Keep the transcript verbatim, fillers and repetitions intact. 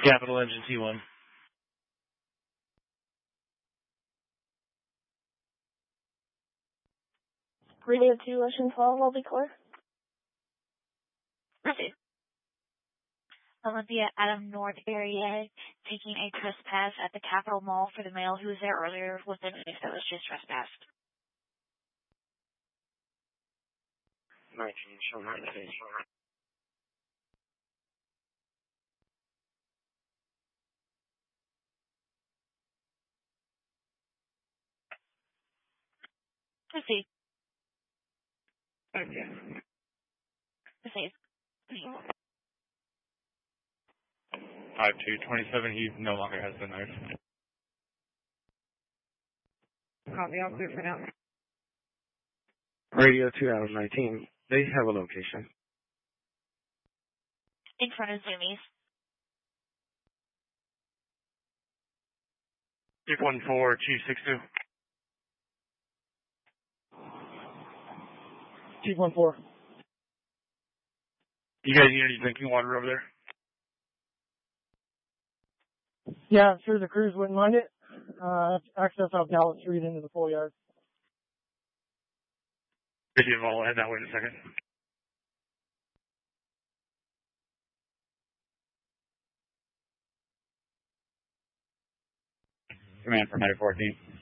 Capital Engine T one. Radio two, Ocean twelve, I'll be clear. Proceed. Olympia, Adam North area, taking a trespass at the Capitol Mall for the male who was there earlier with the news that was just trespassed. nineteen, show nineteen. Proceed. Okay. Proceed. five two twenty-seven, he no longer has the knife. Copy, I'll clear for now. Radio two out of nineteen, they have a location. In front of Zoomies. Chief one four, Chief six two. Chief one four. You guys need any drinking water over there? Yeah, I'm sure the crews wouldn't mind it. Uh, access off Gallup Street into the full yard. Video, I'll head that way in a second. Command from Head fourteen.